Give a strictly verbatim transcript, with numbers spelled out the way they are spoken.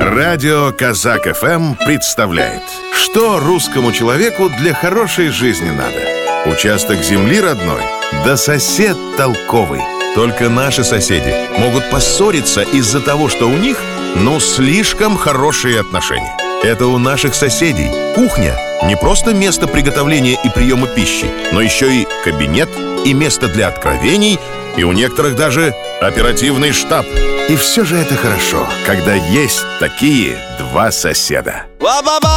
Радио Казак эф эм представляет, что русскому человеку для хорошей жизни надо. Участок земли родной, да сосед толковый. Только наши соседи могут поссориться из-за того, что у них, ну, слишком хорошие отношения. Это у наших соседей кухня не просто место приготовления и приема пищи, но еще и кабинет, и место для откровений, и у некоторых даже оперативный штаб. И все же это хорошо, когда есть такие два соседа.